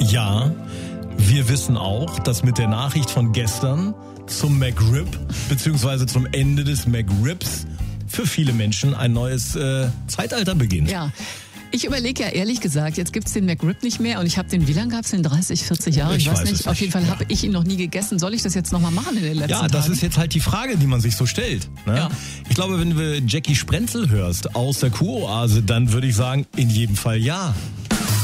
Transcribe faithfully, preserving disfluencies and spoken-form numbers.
Ja, wir wissen auch, dass mit der Nachricht von gestern zum McRib, beziehungsweise zum Ende des McRibs, für viele Menschen ein neues äh, Zeitalter beginnt. Ja. Ich überlege ja ehrlich gesagt, jetzt gibt's den McRib nicht mehr und ich habe den, wie lange gab's den? dreißig, vierzig Jahre? Ich, ich weiß, weiß nicht. Auf jeden Fall ja. habe ich ihn noch nie gegessen. Soll ich das jetzt nochmal machen in den letzten Tagen? Ja, das ist jetzt halt die Frage, die man sich so stellt. Ne? Ja. Ich glaube, wenn du Jackie Sprenzel hörst aus der Kuroase, dann würde ich sagen, in jedem Fall ja.